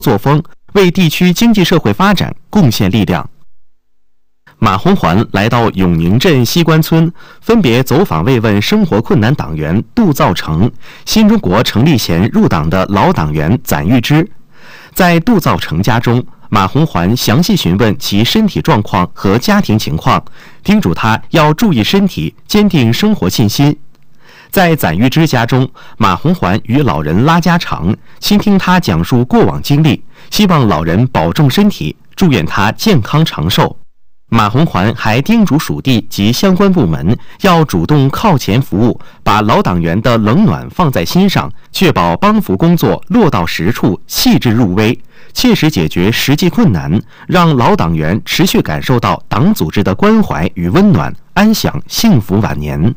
作风，为地区经济社会发展贡献力量。马红环来到永宁镇西关村，分别走访慰问生活困难党员杜造成、新中国成立前入党的老党员攒玉芝。在杜造成家中，马红环详细询问其身体状况和家庭情况，叮嘱他要注意身体，坚定生活信心。在攒玉芝家中，马红环与老人拉家常，倾听他讲述过往经历，希望老人保重身体，祝愿他健康长寿。马红环还叮嘱属地及相关部门要主动靠前服务，把老党员的冷暖放在心上，确保帮扶工作落到实处，细致入微，切实解决实际困难，让老党员持续感受到党组织的关怀与温暖，安享幸福晚年。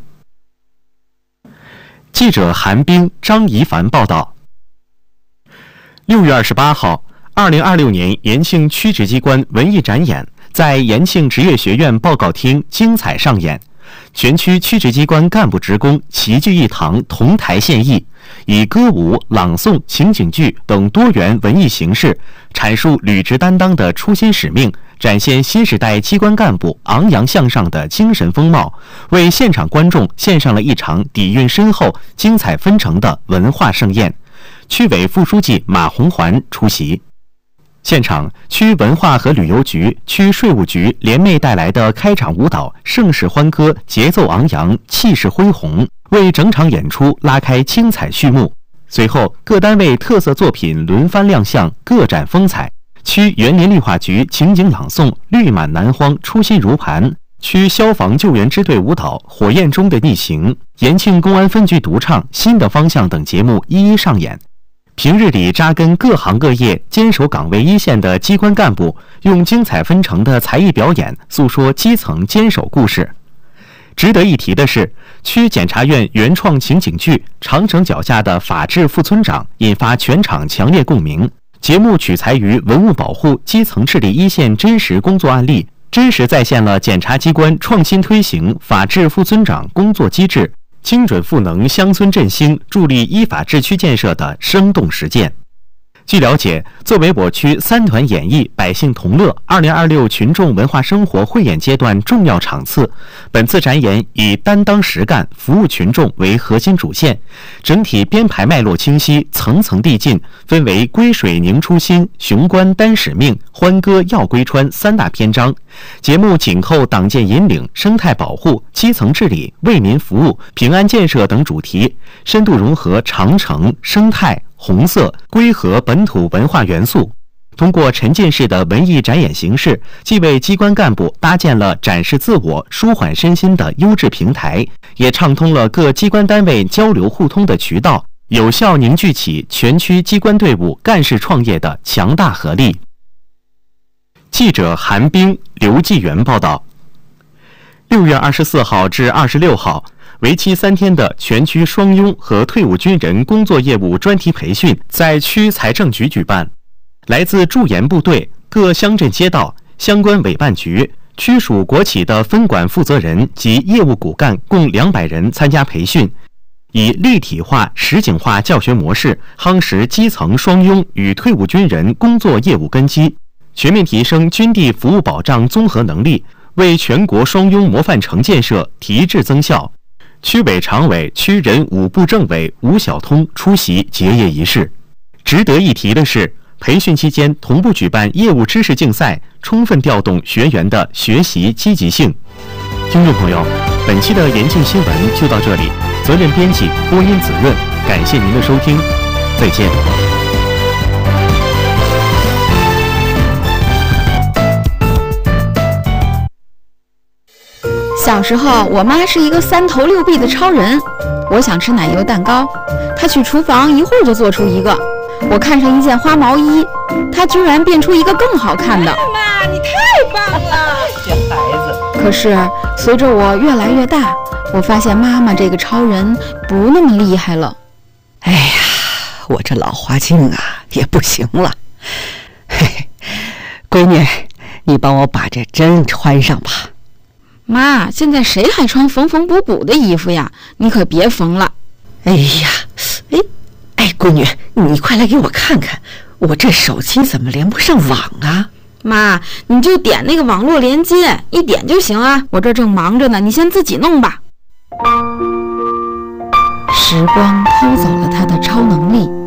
记者韩冰、张怡凡报道。6月28号，2026年延庆区直机关文艺展演在延庆职业学院报告厅精彩上演，全区区直机关干部职工齐聚一堂，同台献艺，以歌舞、朗诵、情景剧等多元文艺形式，阐述履职担当的初心使命，展现新时代机关干部昂扬向上的精神风貌，为现场观众献上了一场底蕴深厚、精彩纷呈的文化盛宴。区委副书记马红环出席。现场，区文化和旅游局、区税务局联袂带来的开场舞蹈盛世欢歌，节奏昂扬，气势恢宏，为整场演出拉开精彩序幕。随后，各单位特色作品轮番亮相，各展风采。区园林绿化局情景朗诵《绿满南荒，初心如磐》，区消防救援支队舞蹈《火焰中的逆行》，延庆公安分局独唱《新的方向》等节目一一上演。平日里扎根各行各业、坚守岗位一线的机关干部，用精彩纷呈的才艺表演诉说基层坚守故事。值得一提的是，区检察院原创情景剧《长城脚下的法治副村长》引发全场强烈共鸣。节目取材于文物保护基层治理一线真实工作案例，真实再现了检察机关创新推行法治副村长工作机制，精准赋能乡村振兴，助力依法治区建设的生动实践。据了解，作为我区三团演艺百姓同乐2026群众文化生活汇演阶段重要场次，本次展演以担当实干、服务群众为核心主线，整体编排脉络清晰，层层递进，分为归水凝初心、雄关担使命、欢歌耀归川三大篇章。节目紧扣党建引领、生态保护、基层治理、为民服务、平安建设等主题，深度融合长城、生态、红色、归和本土文化元素，通过沉浸式的文艺展演形式，既为机关干部搭建了展示自我、舒缓身心的优质平台，也畅通了各机关单位交流互通的渠道，有效凝聚起全区机关队伍干事创业的强大合力。记者韩冰、刘继元报道。6月24号至26号，为期3天的全区双拥和退伍军人工作业务专题培训在区财政局举办，来自驻研部队、各乡镇街道、相关委办局、区属国企的分管负责人及业务骨干共200人参加培训，以立体化、实景化教学模式夯实基层双拥与退伍军人工作业务根基，全面提升军地服务保障综合能力，为全国双拥模范城建设提质增效。区委常委、区人5部政委吴晓通出席结业仪式。值得一提的是，培训期间同步举办业务知识竞赛，充分调动学员的学习积极性。听众朋友，本期的延庆新闻就到这里，责任编辑播音子润，感谢您的收听，再见。 小时候，我妈是一个3头6臂的超人。我想吃奶油蛋糕，她去厨房一会儿就做出一个。我看上一件花毛衣，她居然变出一个更好看的。 妈，你太棒了！这孩子。 可是随着我越来越大，我发现妈妈这个超人不那么厉害了。 哎呀，我这老花镜啊也不行了。嘿嘿，闺女，你帮我把这针穿上吧。 妈，现在谁还穿缝缝补补的衣服呀？你可别缝了。 哎呀，哎，闺女，你快来给我看看， 我这手机怎么连不上网啊？ 妈，你就点那个网络连接，一点就行啊。我这正忙着呢，你先自己弄吧。时光偷走了他的超能力，